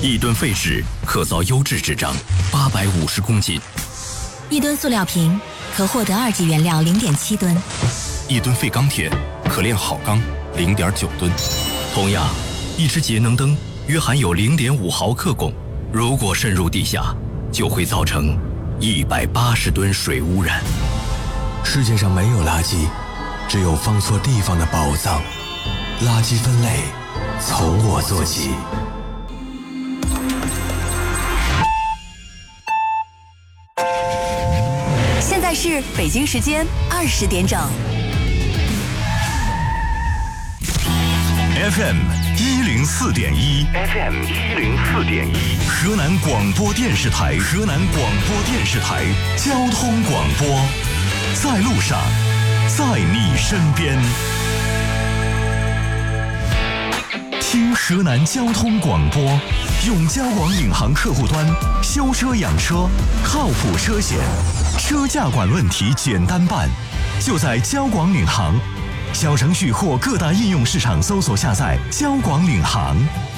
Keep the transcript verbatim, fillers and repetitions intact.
一吨废纸可造优质纸张八百五十公斤， 一吨塑料瓶可获得二级原料零点七吨， 一吨废钢铁可炼好钢零点九吨。同样，一只节能灯约含有零点五毫克汞，如果渗入地下，就会造成一百八十吨水污染。 世界上没有垃圾，只有放错地方的宝藏。垃圾分类从我做起。 现在是北京时间二十点整。 F M 一零四点一 ，F M 一零四点一，河南广播电视台，河南广播电视台交通广播，在路上，在你身边。听河南交通广播，用交广领航客户端修车养车，靠谱车险，车价管问题简单办，就在交广领航。小程序或各大应用市场搜索下载交广领航。